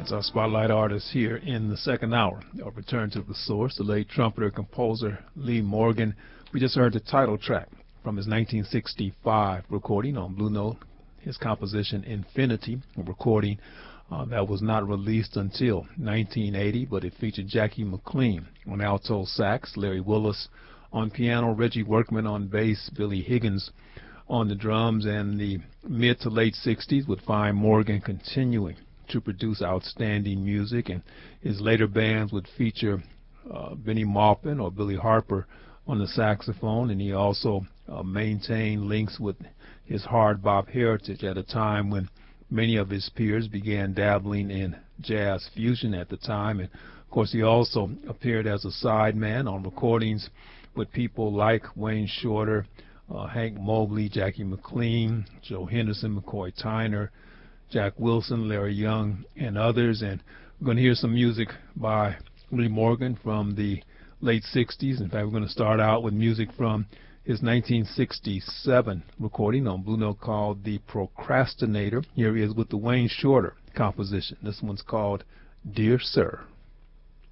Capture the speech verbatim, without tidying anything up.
That's our spotlight artist here in the second hour. I'll return to the source, the late trumpeter composer Lee Morgan. We just heard the title track from his nineteen sixty-five recording on Blue Note, his composition Infinity, a recording uh, that was not released until nineteen eighty, but it featured Jackie McLean on alto sax, Larry Willis on piano, Reggie Workman on bass, Billy Higgins on the drums, and the mid to late sixties would find Morgan continuing to produce outstanding music, and his later bands would feature uh, Benny Maupin or Billy Harper on the saxophone, and he also uh, maintained links with his hard bop heritage at a time when many of his peers began dabbling in jazz fusion at the time. And of course, he also appeared as a sideman on recordings with people like Wayne Shorter, uh, Hank Mobley, Jackie McLean, Joe Henderson, McCoy Tyner, Jack Wilson, Larry Young, and others. And we're going to hear some music by Lee Morgan from the late sixties. In fact, we're going to start out with music from his nineteen sixty-seven recording on Blue Note called The Procrastinator. Here he is with the Wayne Shorter composition. This one's called Dear Sir.